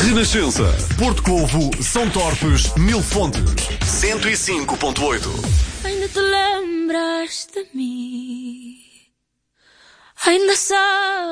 Renascença. Porto Covo, São Torpes, Mil Fontes. 105.8. Ainda te lembras de mim? Ainda sabes